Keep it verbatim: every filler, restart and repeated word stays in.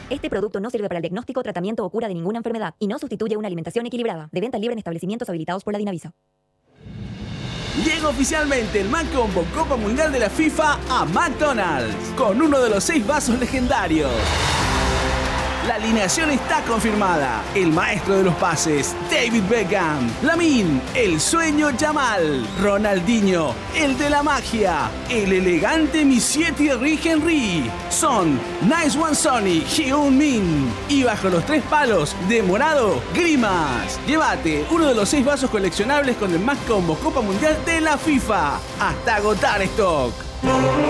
Este producto no sirve para el diagnóstico, tratamiento o cura de ninguna enfermedad y no sustituye una alimentación equilibrada. De venta libre en establecimientos habilitados por la Dinavisa. Llega oficialmente el McCombo Copa Mundial de la FIFA a McDonald's, con uno de los seis vasos legendarios. La alineación está confirmada. El maestro de los pases, David Beckham. Lamine, el sueño Yamal. Ronaldinho, el de la magia. El elegante Monsieur Thierry Henry. Son Nice One Sonny, Hyun Min. Y bajo los tres palos, de morado, Grimas. Llévate uno de los seis vasos coleccionables con el McCombo Copa Mundial de la FIFA. Hasta agotar stock.